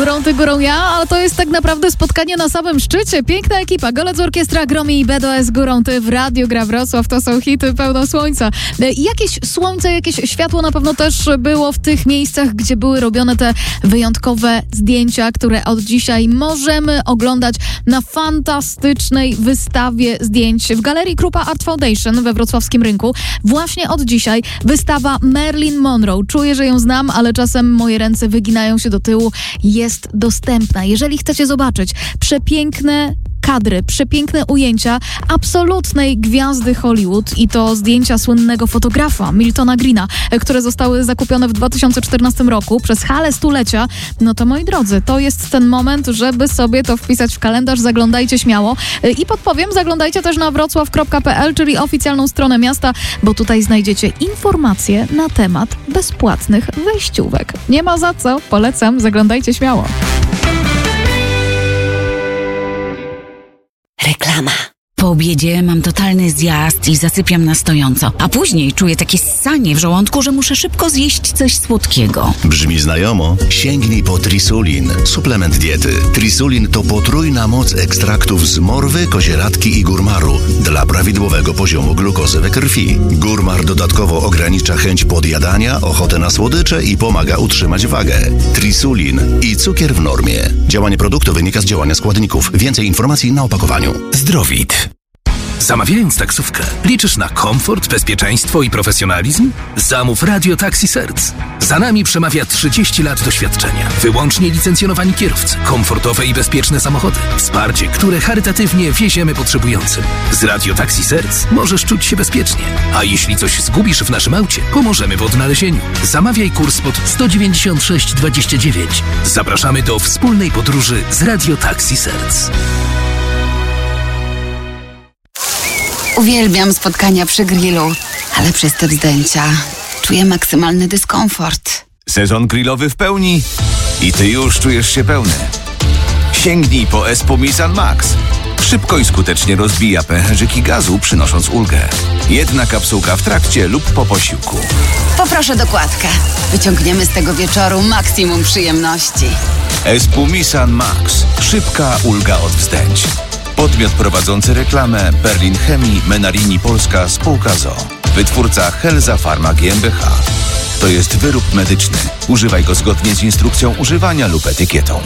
górą ty, górą ja, ale to jest tak naprawdę spotkanie na samym szczycie. Piękna ekipa, Golec Orkiestra, Gromi i BDS górą ty w Radiu Gra Wrocław. To są hity pełno słońca. Jakieś słońce, jakieś światło na pewno też było w tych miejscach, gdzie były robione te wyjątkowe zdjęcia, które od dzisiaj możemy oglądać na fantastycznej wystawie zdjęć w Galerii Krupa Art Foundation we wrocławskim rynku. Właśnie od dzisiaj wystawa Marilyn Monroe. Czuję, że ją znam, ale czasem moje ręce wyginają się do tyłu. Jest dostępna. Jeżeli chcecie zobaczyć przepiękne kadry, przepiękne ujęcia absolutnej gwiazdy Hollywood i to zdjęcia słynnego fotografa Miltona Greena, które zostały zakupione w 2014 roku przez halę stulecia, no to moi drodzy, to jest ten moment, żeby sobie to wpisać w kalendarz, zaglądajcie śmiało i podpowiem, zaglądajcie też na wrocław.pl, czyli oficjalną stronę miasta, bo tutaj znajdziecie informacje na temat bezpłatnych wejściówek. Nie ma za co, polecam, zaglądajcie śmiało. Reklama. Po obiedzie mam totalny zjazd i zasypiam na stojąco, a później czuję takie ssanie w żołądku, że muszę szybko zjeść coś słodkiego. Brzmi znajomo? Sięgnij po Trisulin, suplement diety. Trisulin to potrójna moc ekstraktów z morwy, kozieradki i górmaru dla prawidłowego poziomu glukozy we krwi. Górmar dodatkowo ogranicza chęć podjadania, ochotę na słodycze i pomaga utrzymać wagę. Trisulin i cukier w normie. Działanie produktu wynika z działania składników. Więcej informacji na opakowaniu. Zdrowit. Zamawiając taksówkę, liczysz na komfort, bezpieczeństwo i profesjonalizm? Zamów Radio Taxi Serc. Za nami przemawia 30 lat doświadczenia. Wyłącznie licencjonowani kierowcy, komfortowe i bezpieczne samochody, wsparcie, które charytatywnie wieziemy potrzebującym. Z Radio Taxi Serc możesz czuć się bezpiecznie. A jeśli coś zgubisz w naszym aucie, pomożemy w odnalezieniu. Zamawiaj kurs pod 196,29. Zapraszamy do wspólnej podróży z Radio Taxi Serc. Uwielbiam spotkania przy grillu, ale przez te zdjęcia czuję maksymalny dyskomfort. Sezon grillowy w pełni i ty już czujesz się pełny. Sięgnij po Espumisan Max. Szybko i skutecznie rozbija pęcherzyki gazu, przynosząc ulgę. Jedna kapsułka w trakcie lub po posiłku. Poproszę dokładkę. Wyciągniemy z tego wieczoru maksimum przyjemności. Espumisan Max. Szybka ulga od wzdęć. Podmiot prowadzący reklamę Berlin Chemii Menarini Polska Spółka z.o.o. Wytwórca Helza Pharma GmbH. To jest wyrób medyczny. Używaj go zgodnie z instrukcją używania lub etykietą.